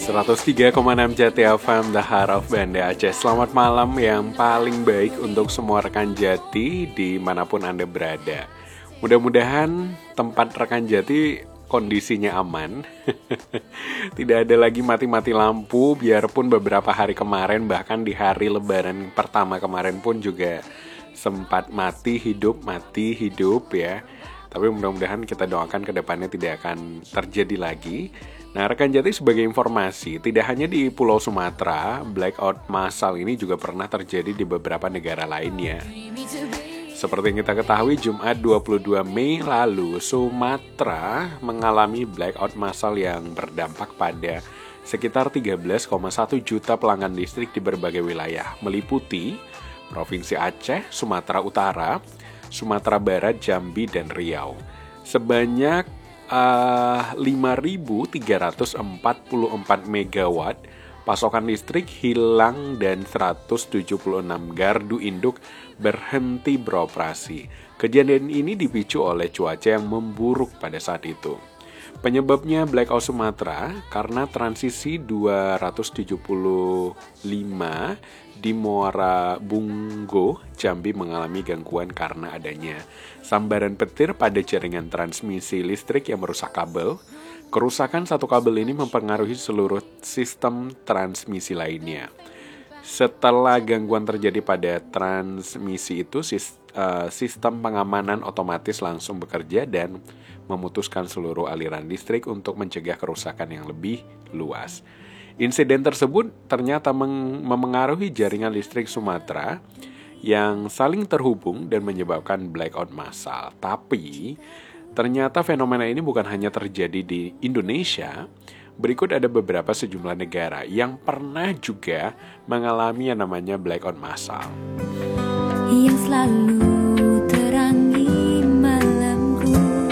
103,6 JTFM The Heart of Banda Aceh. Selamat malam yang paling baik untuk semua rekan Jati dimanapun Anda berada. Mudah-mudahan tempat rekan Jati kondisinya aman. Tidak ada lagi mati-mati lampu. Biarpun beberapa hari kemarin, bahkan di hari lebaran pertama kemarin pun juga sempat mati hidup ya. Tapi mudah-mudahan kita doakan ke depannya tidak akan terjadi lagi. Nah, rekan Jati sebagai informasi, tidak hanya di Pulau Sumatera, blackout massal ini juga pernah terjadi di beberapa negara lainnya. Seperti yang kita ketahui, Jumat 22 Mei lalu, Sumatera mengalami blackout massal yang berdampak pada sekitar 13,1 juta pelanggan listrik di berbagai wilayah, meliputi Provinsi Aceh, Sumatera Utara, Sumatera Barat, Jambi, dan Riau. Sebanyak 5.344 megawatt pasokan listrik hilang dan 176 gardu induk berhenti beroperasi. Kejadian ini dipicu oleh cuaca yang memburuk pada saat itu. Penyebabnya blackout Sumatera karena transisi 275 di Muara Bunggo, Jambi mengalami gangguan karena adanya sambaran petir pada jaringan transmisi listrik yang merusak kabel. Kerusakan satu kabel ini mempengaruhi seluruh sistem transmisi lainnya. Setelah gangguan terjadi pada transmisi itu, sistem pengamanan otomatis langsung bekerja dan memutuskan seluruh aliran listrik untuk mencegah kerusakan yang lebih luas. Insiden tersebut ternyata memengaruhi jaringan listrik Sumatera yang saling terhubung dan menyebabkan blackout massal. Tapi ternyata fenomena ini bukan hanya terjadi di Indonesia. Berikut ada beberapa sejumlah negara yang pernah juga mengalami yang namanya blackout massal. Yang selalu terangi malamku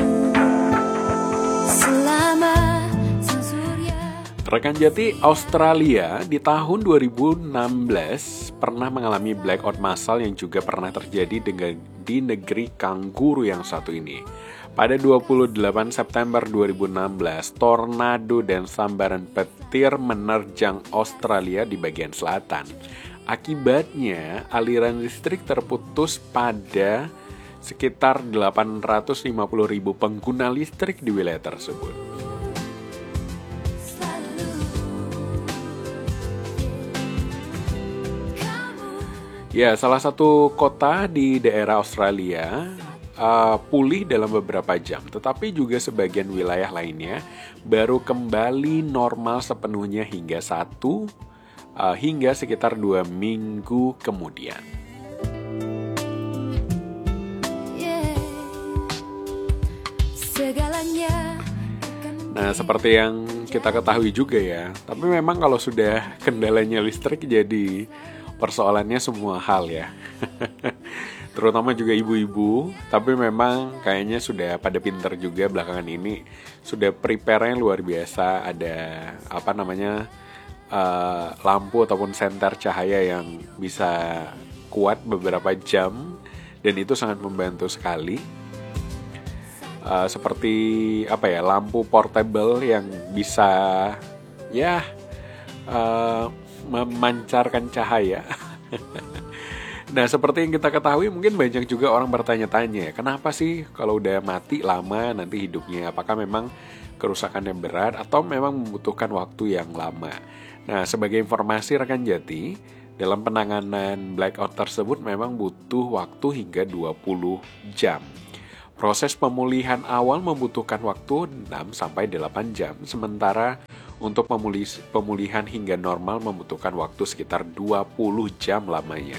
selama sang surya. Rekan Jati, Australia di tahun 2016 pernah mengalami blackout massal yang juga pernah terjadi di negeri kanguru yang satu ini. Pada 28 September 2016, tornado dan sambaran petir menerjang Australia di bagian selatan. Akibatnya, aliran listrik terputus pada sekitar 850.000 pengguna listrik di wilayah tersebut. Ya, salah satu kota di daerah Australia pulih dalam beberapa jam, tetapi juga sebagian wilayah lainnya baru kembali normal sepenuhnya hingga sekitar 2 minggu kemudian. Nah, seperti yang kita ketahui juga ya, tapi memang kalau sudah kendalanya listrik jadi persoalannya semua hal ya. Terutama juga ibu-ibu, tapi memang kayaknya sudah pada pinter juga belakangan ini. Sudah prepare-nya luar biasa, ada lampu ataupun senter cahaya yang bisa kuat beberapa jam, dan itu sangat membantu sekali. Seperti lampu portable yang bisa memancarkan cahaya. Nah, seperti yang kita ketahui, mungkin banyak juga orang bertanya-tanya, kenapa sih kalau udah mati lama nanti hidupnya? Apakah memang kerusakannya berat atau memang membutuhkan waktu yang lama? Nah, sebagai informasi rekan Jati, dalam penanganan blackout tersebut memang butuh waktu hingga 20 jam. Proses pemulihan awal membutuhkan waktu 6-8 jam, sementara untuk pemulihan hingga normal membutuhkan waktu sekitar 20 jam lamanya.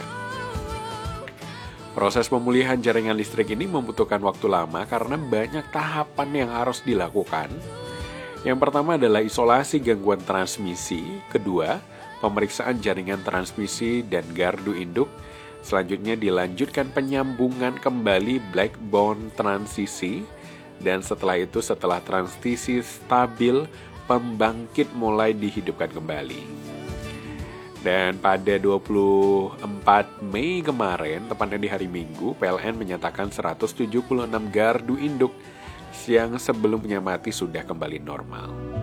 Proses pemulihan jaringan listrik ini membutuhkan waktu lama karena banyak tahapan yang harus dilakukan. Yang pertama adalah isolasi gangguan transmisi, kedua, pemeriksaan jaringan transmisi dan gardu induk. Selanjutnya dilanjutkan penyambungan kembali backbone transisi, dan setelah transisi stabil, pembangkit mulai dihidupkan kembali. Dan pada 24 Mei kemarin, tepatnya di hari Minggu, PLN menyatakan 176 gardu induk yang sebelumnya mati sudah kembali normal.